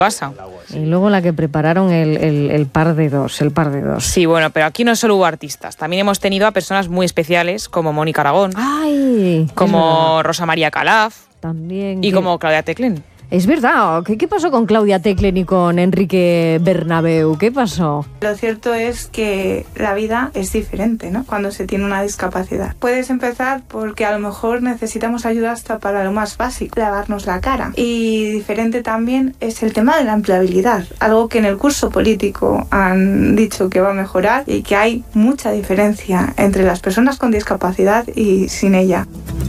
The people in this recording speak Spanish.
pasa. Y luego la que prepararon el par de dos. Sí, bueno, pero aquí no solo hubo artistas, también hemos tenido a personas muy especiales como Mónica Aragón, ¡Ay! como Rosa María Calaf También. y como Claudia Teclén. Es verdad. ¿Qué pasó con Claudia Teclen y con Enrique Bernabeu? ¿Qué pasó? Lo cierto es que la vida es diferente, ¿no? Cuando se tiene una discapacidad. Puedes empezar porque a lo mejor necesitamos ayuda hasta para lo más básico, lavarnos la cara. Y diferente también es el tema de la empleabilidad, algo que en el curso político han dicho que va a mejorar y que hay mucha diferencia entre las personas con discapacidad y sin ella.